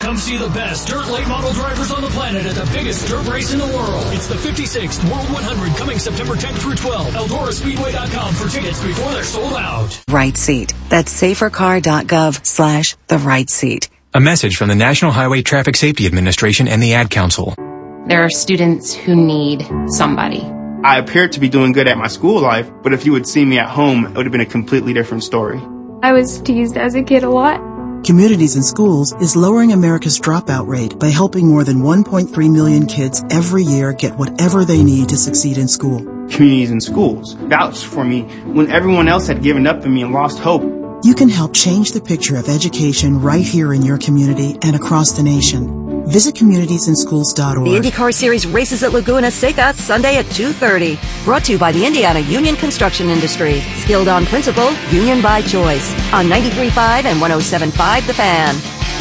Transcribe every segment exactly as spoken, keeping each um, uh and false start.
Come see the best dirt late model drivers on the planet at the biggest dirt race in the world. It's the fifty-sixth World one hundred coming September tenth through twelfth. Eldora Speedway dot com for tickets before they're sold out. Right Seat. That's safercar.gov slash the right seat. A message from the National Highway Traffic Safety Administration and the Ad Council. There are students who need somebody. I appeared to be doing good at my school life, but if you had seen me at home, it would have been a completely different story. I was teased as a kid a lot. Communities in Schools is lowering America's dropout rate by helping more than one point three million kids every year get whatever they need to succeed in school. Communities in Schools vouched for me when everyone else had given up on me and lost hope. You can help change the picture of education right here in your community and across the nation. Visit communities in schools dot org. The IndyCar Series races at Laguna Seca Sunday at two thirty. Brought to you by the Indiana Union Construction Industry. Skilled on principle, union by choice. On ninety-three point five and one oh seven point five The Fan.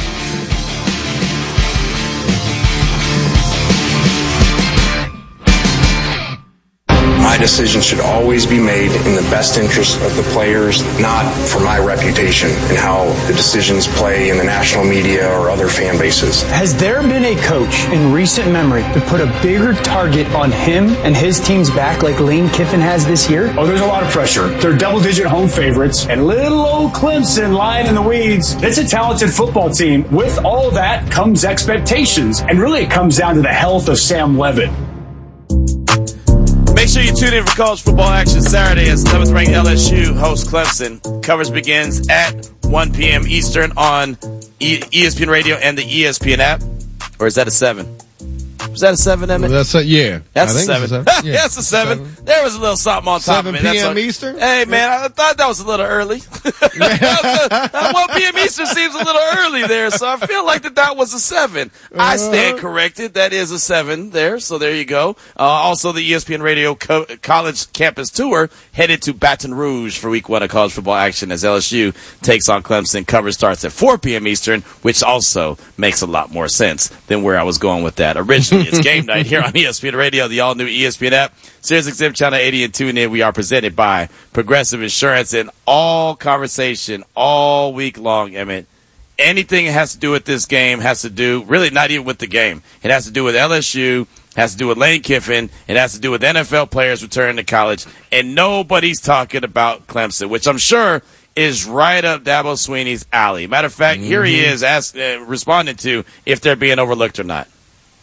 My decision should always be made in the best interest of the players, not for my reputation and how the decisions play in the national media or other fan bases. Has there been a coach in recent memory that put a bigger target on him and his team's back like Lane Kiffin has this year? Oh, there's a lot of pressure. They're double-digit home favorites, and little old Clemson lying in the weeds. It's a talented football team. With all that comes expectations, and really it comes down to the health of Sam Leavitt. Make sure you tune in for college football action Saturday as eleventh ranked L S U hosts Clemson. Coverage begins at one p.m. Eastern on e- ESPN Radio and the E S P N app. Or is that a seven? Was that a seven, Emmett? Well, that's a, yeah. That's I a think seven. It's a seven. Yeah. That's a seven. seven. There was a little something on top of it. seven p.m. Eastern? Hey, man, I thought that was a little early. one p.m. Eastern seems a little early there, so I feel like that that was a seven. Uh-huh. I stand corrected. That is a seven there, so there you go. Uh, also, the E S P N Radio Co- College Campus Tour headed to Baton Rouge for week one of college football action as L S U takes on Clemson. Coverage starts at four p.m. Eastern, which also makes a lot more sense than where I was going with that. Originally, it's game night here on E S P N Radio, the all-new E S P N app, Sirius X M Channel eighty, and tune in. We are presented by Progressive Insurance, and all conversation all week long, Emmett. Anything that has to do with this game has to do, really not even with the game. It has to do with L S U, has to do with Lane Kiffin, it has to do with N F L players returning to college, and nobody's talking about Clemson, which I'm sure is right up Dabo Swinney's alley. Matter of fact, mm-hmm. here he is ask, uh, responding to if they're being overlooked or not.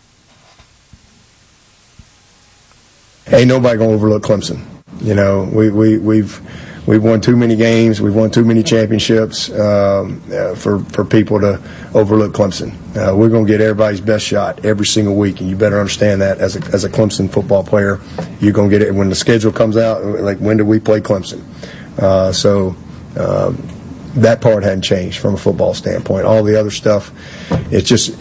Ain't nobody gonna overlook Clemson. You know, we we we've we've won too many games, we've won too many championships um, uh, for for people to overlook Clemson. Uh, we're gonna get everybody's best shot every single week, and you better understand that as a as a Clemson football player, you're gonna get it when the schedule comes out. Like, when do we play Clemson? Uh, so uh, that part hadn't changed from a football standpoint. All the other stuff, it's just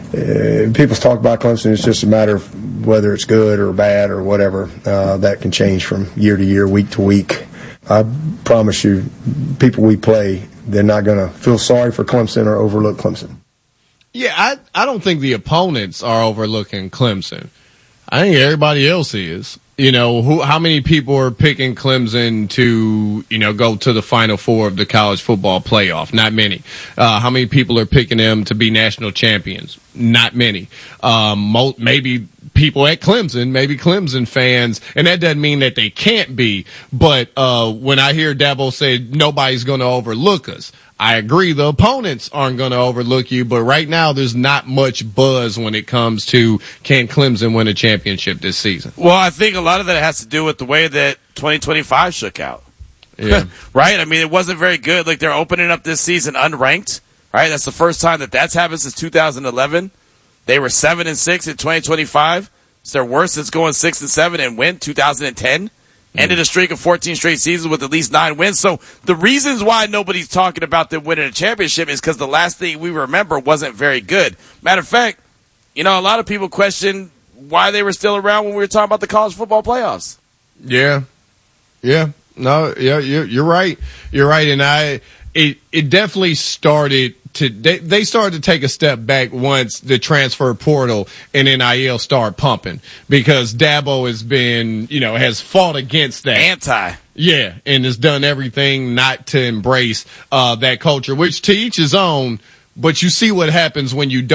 uh, people talk about Clemson. It's just a matter of whether it's good or bad or whatever. Uh, that can change from year to year, week to week. I promise you, people we play, they're not going to feel sorry for Clemson or overlook Clemson. Yeah, I, I don't think the opponents are overlooking Clemson. I think everybody else is. You know, who, how many people are picking Clemson to, you know, go to the Final Four of the college football playoff? Not many. Uh, how many people are picking them to be national champions? Not many. Um, mo- maybe people at Clemson, maybe Clemson fans, and that doesn't mean that they can't be. But uh, when I hear Dabo say nobody's going to overlook us, I agree. The opponents aren't going to overlook you, but right now there's not much buzz when it comes to can Clemson win a championship this season. Well, I think a lot of that has to do with the way that twenty twenty-five shook out. Yeah. Right? I mean, it wasn't very good. Like, they're opening up this season unranked, right? That's the first time that that's happened since two thousand eleven. They were seven and six in twenty twenty-five. It's their worst since going six and seven and win two thousand ten. Ended a streak of fourteen straight seasons with at least nine wins. So the reasons why nobody's talking about them winning a championship is because the last thing we remember wasn't very good. Matter of fact, you know, a lot of people question why they were still around when we were talking about the college football playoffs. Yeah. Yeah. No, yeah, you're, you're right. You're right. And I, it, it definitely started to, they, they started to take a step back once the transfer portal and N I L started pumping, because Dabo has been, you know, has fought against that. Anti. Yeah. And has done everything not to embrace, uh, that culture, which to each his own, but you see what happens when you don't.